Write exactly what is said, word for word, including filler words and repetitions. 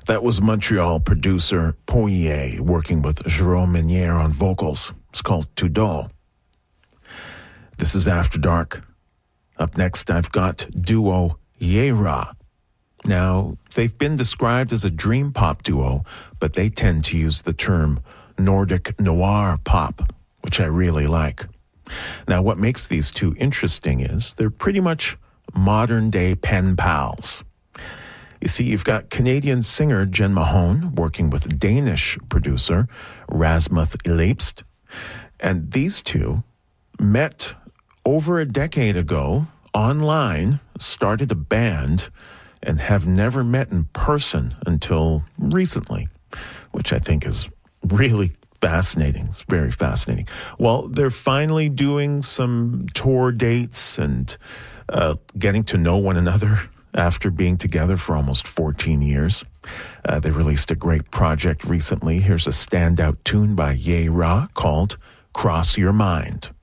That was Montreal producer Poirier working with Jérôme Menier on vocals. It's called Tout Doux. This is After Dark. Up next, I've got duo Yera. Now, they've been described as a dream pop duo, but they tend to use the term Nordic noir pop, which I really like. Now, what makes these two interesting is they're pretty much modern-day pen pals. You see, you've got Canadian singer Jen Mahone working with Danish producer Rasmus Leipst, and these two met over a decade ago online, started a band, and have never met in person until recently, which I think is really fascinating. It's very fascinating. Well, they're finally doing some tour dates and uh, getting to know one another after being together for almost fourteen years. Uh, they released a great project recently. Here's a standout tune by Yera called Cross Your Mind.